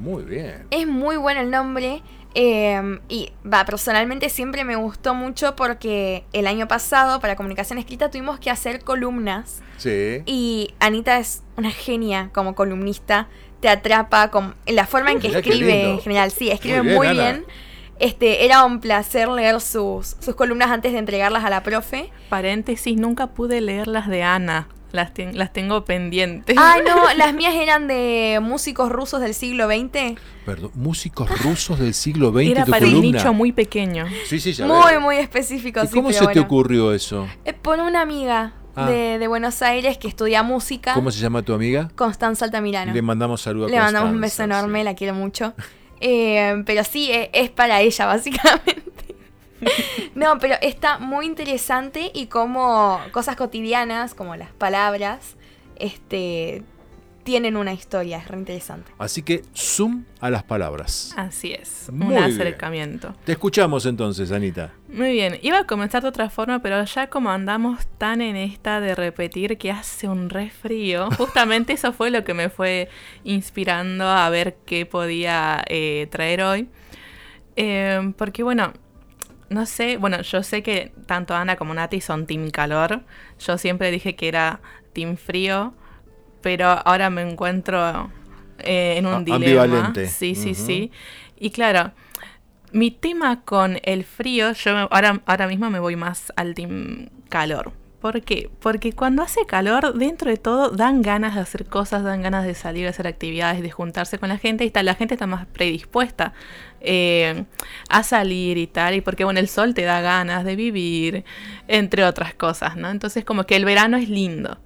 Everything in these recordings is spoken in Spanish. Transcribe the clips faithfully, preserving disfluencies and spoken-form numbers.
muy bien. Es muy bueno el nombre. Eh, y va, personalmente siempre me gustó mucho porque el año pasado para comunicación escrita tuvimos que hacer columnas. Sí. Y Anita es una genia como columnista. Te atrapa con la forma en que Mirá qué escribe lindo. en general. Sí, escribe Muy bien, muy Ana. bien. Este, era un placer leer sus, sus columnas antes de entregarlas a la profe. Paréntesis, nunca pude leer las de Ana. Las, ten- las tengo pendientes. Ay, no, las mías eran de músicos rusos del siglo veinte. Perdón, músicos rusos del siglo veinte, Era tu para un columna. nicho muy pequeño. Sí, sí, ya Muy, veo. muy específico. ¿Y sí, cómo pero se bueno. te ocurrió eso? Eh, Por una amiga Ah. de, de Buenos Aires que estudia música. ¿Cómo se llama tu amiga? Constanza Altamirano. Le mandamos saludos a Le mandamos un Constanza, beso enorme, sí. la quiero mucho. Eh, pero sí, eh, es para ella, básicamente. No, pero está muy interesante y como cosas cotidianas, como las palabras, este, tienen una historia, es re interesante. Así que zoom a las palabras. Así es, Muy un bien. acercamiento. Te escuchamos entonces, Anita. Muy bien, iba a comenzar de otra forma, pero ya como andamos tan en esta de repetir que hace un re frío, justamente eso fue lo que me fue inspirando a ver qué podía eh, traer hoy. Eh, porque bueno, no sé, bueno, yo sé que tanto Ana como Nati son team calor. Yo siempre dije que era team frío, pero ahora me encuentro eh, en un A- dilema. ambivalente. Sí, sí, Ujú. sí. Y claro, mi tema con el frío, yo me- ahora, ahora mismo me voy más al team calor. ¿Por qué? Porque cuando hace calor, dentro de todo, dan ganas de hacer cosas, dan ganas de salir a hacer actividades, de juntarse con la gente, y está, la gente está más predispuesta eh, a salir y tal, y porque bueno, el sol te da ganas de vivir, entre otras cosas, ¿no? Entonces como que el verano es lindo.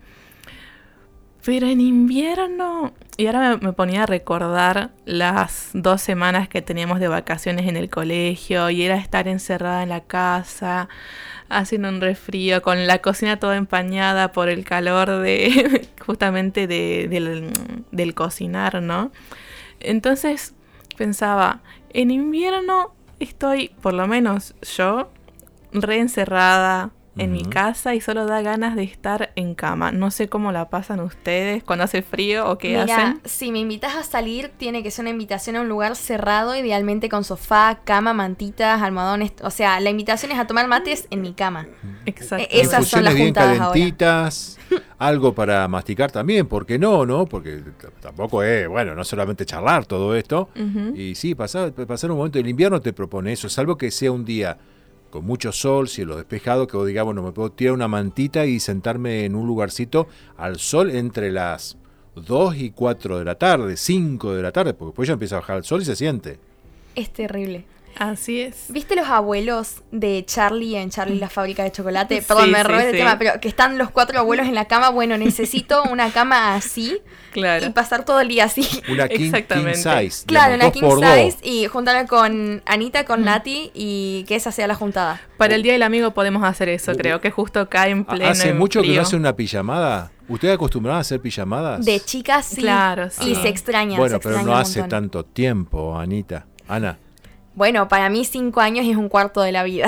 Pero en invierno, y ahora me, me ponía a recordar las dos semanas que teníamos de vacaciones en el colegio, y era estar encerrada en la casa, haciendo un resfrío, con la cocina toda empañada por el calor de justamente de, del, del cocinar, ¿no? Entonces pensaba, en invierno estoy, por lo menos yo, reencerrada en mi Ujú. casa y solo da ganas de estar en cama. No sé cómo la pasan ustedes cuando hace frío o qué Mira, hacen. si me invitas a salir, tiene que ser una invitación a un lugar cerrado, idealmente con sofá, cama, mantitas, almohadones. O sea, la invitación es a tomar mates en mi cama. Exacto. Eh, esas son las Infusiones bien juntadas ahora. calentitas, algo para masticar también, ¿por qué no? ¿no? Porque t- tampoco es, bueno, no solamente charlar todo esto. Ujú. Y sí, pasar, pasar un momento, el invierno te propone eso, salvo que sea un día con mucho sol, cielo despejado, que vos digamos, no me puedo tirar una mantita y sentarme en un lugarcito al sol entre las dos y cuatro de la tarde, cinco de la tarde, porque después ya empieza a bajar el sol y se siente. Es terrible. Así es. ¿Viste los abuelos de Charlie en Charlie la fábrica de chocolate? Sí, Perdón, me sí, robé el sí. tema, pero que están los cuatro abuelos en la cama. Bueno, necesito una cama así Claro. y pasar todo el día así. Una king, king Exactamente. size. Claro, digamos, una king dos por dos. size y juntarla con Anita, con Nati y que esa sea la juntada. Para el Día del Amigo podemos hacer eso, Uh, creo que justo cae en pleno ¿Hace mucho que frío. no hace una pijamada? ¿Usted acostumbraba a hacer pijamadas? De chicas sí. Claro, sí. Y se extraña. Bueno, se pero extraña no un hace montón. tanto tiempo, Anita. Ana. Bueno, para mí cinco años es un cuarto de la vida.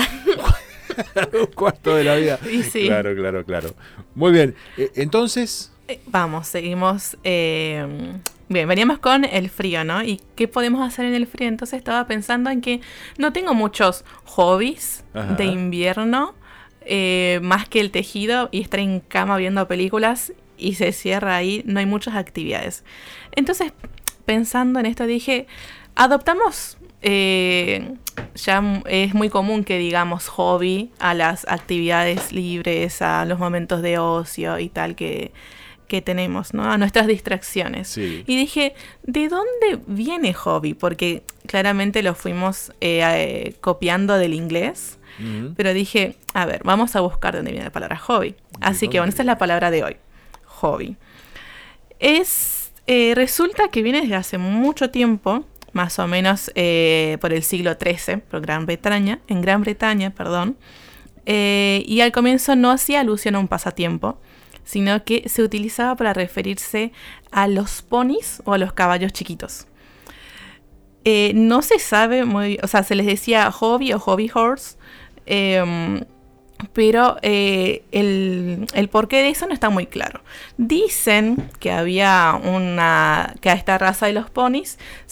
Un cuarto de la vida. Y sí. Claro, claro, claro. Muy bien. Eh, Entonces, Eh, Vamos, seguimos. eh, bien, veníamos con el frío, ¿no? ¿Y qué podemos hacer en el frío? Entonces estaba pensando en que no tengo muchos hobbies Ajá. de invierno, eh, más que el tejido y estar en cama viendo películas y se cierra ahí, no hay muchas actividades. Entonces, pensando en esto, dije, adoptamos, eh, ya m- es muy común que digamos hobby a las actividades libres, a los momentos de ocio y tal que, que tenemos, ¿no? A nuestras distracciones. Sí. Y dije, ¿de dónde viene hobby? Porque claramente lo fuimos eh, eh, copiando del inglés. ujú, Pero dije, a ver, vamos a buscar de dónde viene la palabra hobby. Así dónde que bueno, esta es la palabra de hoy. Hobby. Es, eh, resulta que viene desde hace mucho tiempo, más o menos eh, por el siglo trece, por Gran Bretaña, en Gran Bretaña, perdón. Eh, y al comienzo no hacía alusión a un pasatiempo, sino que se utilizaba para referirse a los ponis o a los caballos chiquitos. Eh, no se sabe muy, o sea, se les decía hobby o hobby horse, eh, pero eh, el, el porqué de eso no está muy claro. Dicen que había una, que a esta raza de los ponis